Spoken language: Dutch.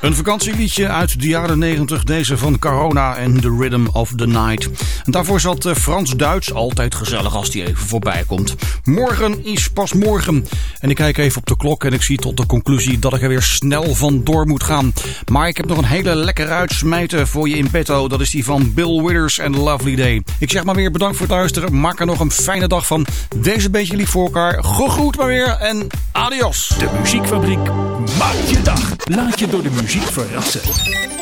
Een vakantieliedje uit de jaren 90, deze van Corona en The Rhythm of the Night. En daarvoor zat Frans-Duits, altijd gezellig als die even voorbij komt. Morgen is pas morgen. En ik kijk even op de klok en ik zie tot de conclusie dat ik er weer snel vandoor moet gaan. Maar ik heb nog een hele lekkere uitsmijter voor je in petto. Dat is die van Bill Withers en Lovely Day. Ik zeg maar weer bedankt voor het luisteren. Maak er nog een fijne dag van. Deze beetje lief voor elkaar. Gegroet maar weer en adios. De Muziekfabriek maakt je dag. Laat je door de muziek verrassen.